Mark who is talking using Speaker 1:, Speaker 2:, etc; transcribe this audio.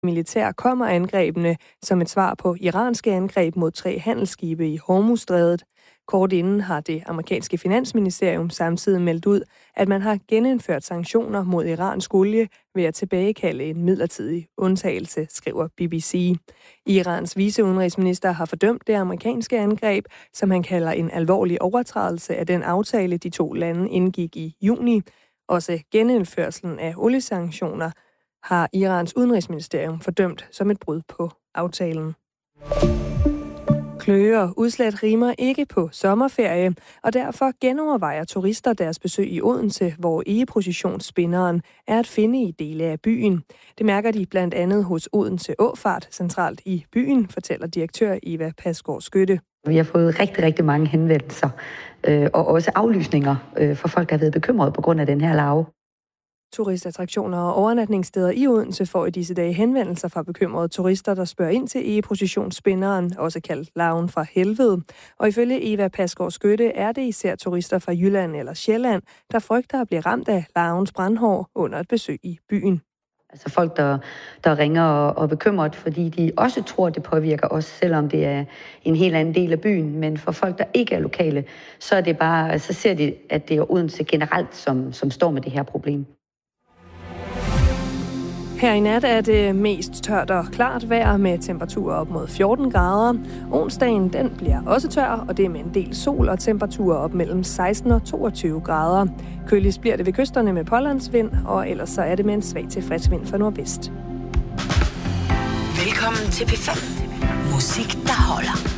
Speaker 1: militær kommer angrebene som et svar på iranske angreb mod 3 handelsskibe i Hormuzstrædet. Kort inden har det amerikanske finansministerium samtidig meldt ud, at man har genindført sanktioner mod iransk olie ved at tilbagekalde en midlertidig undtagelse, skriver BBC. Irans viceudenrigsminister har fordømt det amerikanske angreb, som han kalder en alvorlig overtrædelse af den aftale, de 2 lande indgik i juni. Også genindførelsen af oliesanktioner har Irans udenrigsministerium fordømt som et brud på aftalen. Kløe og udslæt rimer ikke på sommerferie, og derfor genovervejer turister deres besøg i Odense, hvor egeprocessionsspinderen er at finde i dele af byen. Det mærker de blandt andet hos Odense Åfart, centralt i byen, fortæller direktør Eva Pasgaard Skytte.
Speaker 2: Vi har fået rigtig, rigtig mange henvendelser og også aflysninger for folk, der har været bekymrede på grund af den her larve.
Speaker 1: Turistattraktioner og overnatningssteder i Odense får i disse dage henvendelser fra bekymrede turister, der spørger ind til egeprocessionsspinderen, også kaldt larven fra helvede. Og ifølge Eva Pasgaard Skytte er det især turister fra Jylland eller Sjælland, der frygter at blive ramt af larvens brandhår under et besøg i byen.
Speaker 2: Altså folk, der ringer og er bekymret, fordi de også tror, det påvirker os, selvom det er en helt anden del af byen. Men for folk, der ikke er lokale, så er det bare, så ser de, at det er Odense generelt, som står med det her problem.
Speaker 1: Her i nat er det mest tørt og klart vejr med temperaturer op mod 14 grader. Onsdagen den bliver også tør, og det er med en del sol og temperaturer op mellem 16 og 22 grader. Køligst bliver det ved kysterne med pålandsvind, og ellers så er det med en svag til frisk vind fra nordvest.
Speaker 3: Velkommen til P5. Musik, der holder.